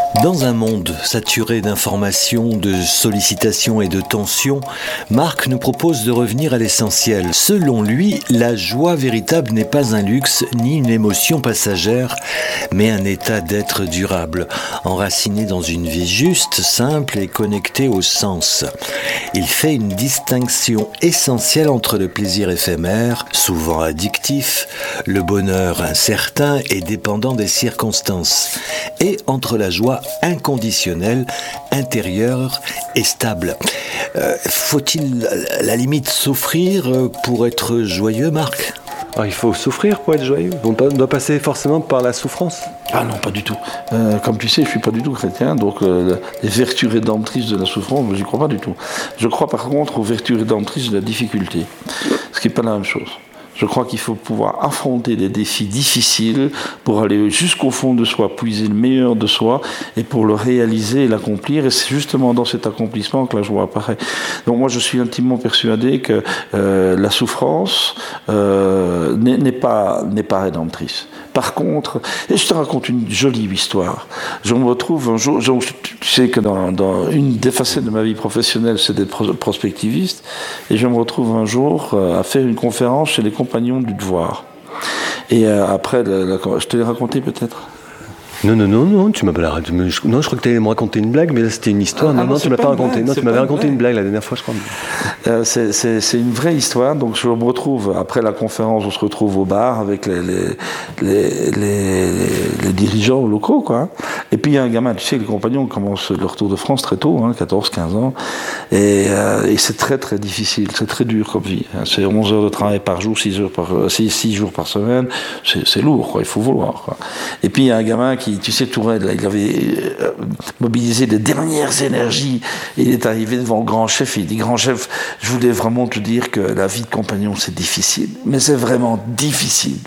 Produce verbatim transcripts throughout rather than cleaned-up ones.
Dans un monde saturé d'informations, de sollicitations et de tensions, Marc nous propose de revenir à l'essentiel. Selon lui, la joie véritable n'est pas un luxe ni une émotion passagère, mais un état d'être durable, enraciné dans une vie juste, simple et connectée au sens. Il fait une distinction essentielle entre le plaisir éphémère, souvent addictif, le bonheur incertain et dépendant des circonstances, et entre la joie inconditionnelle, intérieure et stable. Euh, faut-il à la limite souffrir pour être joyeux, Marc ? Alors, il faut souffrir pour être joyeux. On doit passer forcément par la souffrance. Ah non, pas du tout. Euh, comme tu sais, je suis pas du tout chrétien, donc euh, les vertus rédemptrices de la souffrance, je n'y crois pas du tout. Je crois par contre aux vertus rédemptrices de la difficulté, ce qui n'est pas la même chose. Je crois qu'il faut pouvoir affronter des défis difficiles pour aller jusqu'au fond de soi, puiser le meilleur de soi et pour le réaliser et l'accomplir. Et c'est justement dans cet accomplissement que la joie apparaît. Donc moi, je suis intimement persuadé que euh, la souffrance euh, n'est, n'est pas, n'est pas rédemptrice. Par contre, et je te raconte une jolie histoire. Je me retrouve un jour, je, tu sais que dans, dans une des facettes de ma vie professionnelle, c'est d'être prospectiviste, et je me retrouve un jour à faire une conférence chez les compagnons du devoir. Et euh, après, la, la, je te l'ai raconté peut-être. Non, non, non, non, tu m'as pas raconté. Non, je crois que tu allais me raconter une blague, mais là c'était une histoire. Ah, non, non, non tu m'as pas raconté. Non, tu m'avais raconté une blague la dernière fois, je crois. Euh, c'est, c'est, c'est une vraie histoire. Donc je me retrouve, après la conférence, on se retrouve au bar avec les, les, les, les, les dirigeants locaux, quoi. Et puis il y a un gamin, tu sais, les compagnons commencent leur Tour de France très tôt, hein, quatorze quinze ans. Et, euh, et c'est très, très difficile, c'est très dur comme vie. C'est onze heures de travail par jour, six heures par, six jours par semaine. C'est, c'est lourd, quoi, il faut vouloir, quoi. Et puis il y a un gamin qui Qui, tu sais, Tourelle, là, il avait euh, mobilisé les dernières énergies. Il est arrivé devant le grand chef et il dit, grand chef, je voulais vraiment te dire que la vie de compagnon, c'est difficile. Mais c'est vraiment difficile.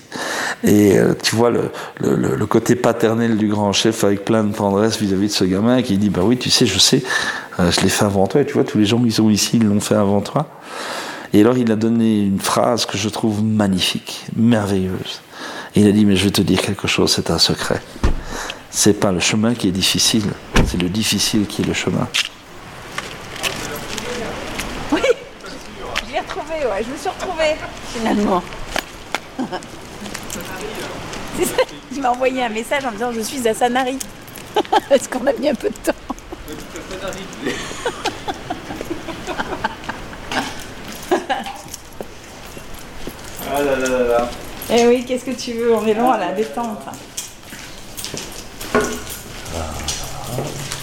Et euh, tu vois le, le, le côté paternel du grand chef avec plein de tendresse vis-à-vis de ce gamin qui dit, bah oui, tu sais, je sais, euh, je l'ai fait avant toi. Et tu vois, tous les gens qui sont ici, ils l'ont fait avant toi. Et alors, il a donné une phrase que je trouve magnifique, merveilleuse. Et il a dit, mais je vais te dire quelque chose, c'est un secret. C'est pas le chemin qui est difficile, c'est le difficile qui est le chemin. Oui, je l'ai retrouvé, ouais, je me suis retrouvée, finalement. C'est ça, il m'a envoyé un message en me disant, je suis à Sanary. Est-ce qu'on a mis un peu de temps? Ah là là là là. Eh oui, qu'est-ce que tu veux, on est loin à la détente.